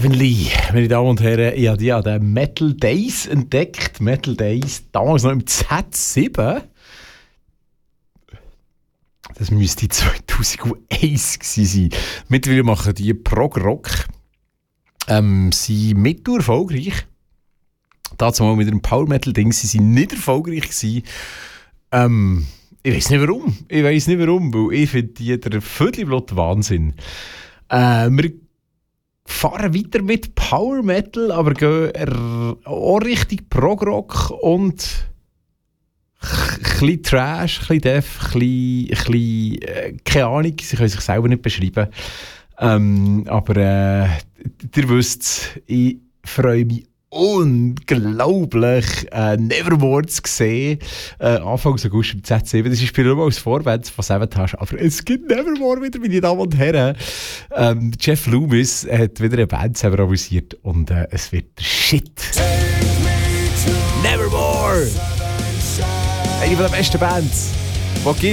Heavenly, meine Damen und Herren, ich habe ja den Metal Days entdeckt. Metal Days, damals noch im Z7. Das müsste 2001 gewesen sein. Mittlerweile machen die Prog-Rock. Sie mit erfolgreich. Dazu mal mit einem Power-Metal-Ding. Sie sind nicht erfolgreich gewesen. Ich weiß nicht warum. Weil ich finde die der Vödelblut Wahnsinn. Wir fahren weiter mit Power Metal, aber gehen auch richtig Prog-Rock und bisschen Trash, bisschen Def, bisschen keine Ahnung, sie können sich selber nicht beschreiben. Aber ihr wisst, ich freue mich unglaublich, Nevermore zu sehen. Anfang August im Z7. Das ist nur als Vorband von Savatage. Aber es gibt Nevermore wieder, meine Damen und Herren. Jeff Loomis hat wieder eine Band selber amüsiert. Und es wird Shit. Nevermore! Eine von den besten Bands, die gibt.